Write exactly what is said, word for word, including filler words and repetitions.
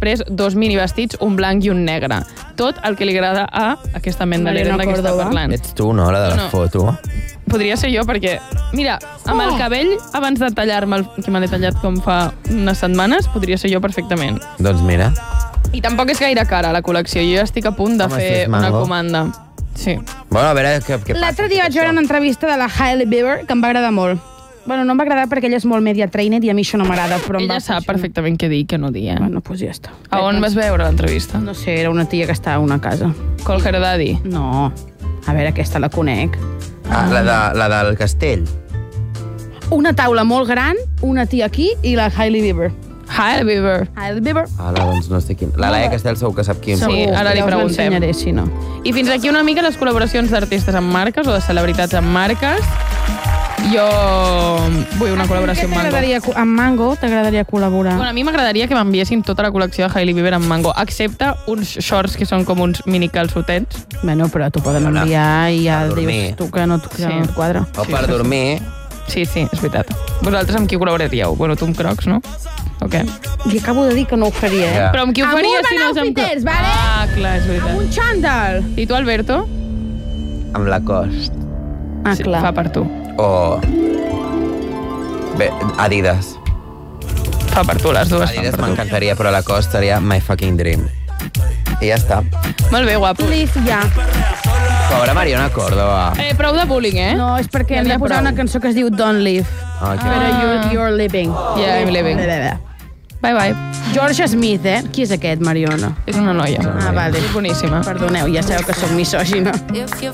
després dos minivestits, un blanc i un negre. Tot el que li agrada a aquesta ment de l'Erenda que està parlant. Ets tu, no, la de la No. foto? Podria ser jo, perquè, mira, amb el cabell, abans de tallar-me, el que me l'he tallat com fa unes setmanes, podria ser jo perfectament. Doncs mira. I tampoc és gaire cara, la col·lecció. Jo ja estic a punt de Home, si fer és una mango. comanda. Sí. Bueno, a veure què, què passa. L'altre dia vaig veure una entrevista de la Hailey Bieber que em va agradar molt. Bueno, no em va agradar perquè ella és molt media trainer i a mi això no m'agrada, però em va Ella sap funcionar. perfectament què dir i què no dir, eh? Bueno, doncs ja està. A on vas veure l'entrevista? No sé, era una tia que estava a una casa. Call Her Daddy. No. A veure, aquesta la conec. Ah, la, de, la del castell. Una taula molt gran, una tia aquí i la Hailey Bieber. Hailey Bieber. Hailey Bieber. Ala, doncs no sé quin. La Laia Castell segur que sap quin. Sí, ara li Ja us preguntem. l'ensenyaré, si no. I fins aquí una mica les col·laboracions d'artistes amb marques o de celebritats amb marques. Jo vull una col·laboració amb Mango. T'agradaria co- amb Mango t'agradaria col·laborar? Bueno, a mi m'agradaria que m'enviessin tota la col·lecció de Hailey Bieber amb Mango, excepte uns shorts que són com uns mini calçotets. Bueno, però t'ho poden enviar i ja Per dormir. dius tu que no, que Sí. no et quadra. O per dormir. Sí, sí, és veritat. Vosaltres amb qui col·laboraríeu? Bueno, tu amb Crocs, no? O què? I acabo de dir que no ho faria, eh? Ja. Però amb qui ho Amb faries Urban si no és amb Outfitters, Crocs? vale? Ah, clar, és veritat. Amb un xandall. I tu, Alberto? Amb la cost. Ah, Sí, clar. fa per tu. O... Bé, Adidas. Fa per tu, les dues fan Adidas per tu. m'encantaria, però la cost seria my fucking dream. I ja està. Molt bé, guapo. Live ja. Pobra Mariona Córdoba. Eh, prou de bullying, eh? No, és perquè Ja hem n'hi de ha posar prou. una cançó que es diu Don't Live. Ah, que... Però you're, you're living. Yeah, I'm living. Bye, bye. George Smith, eh? Qui és aquest, Mariona? És una noia. Ah, vale. És boníssima. Perdoneu, ja sabeu que sóc misògina.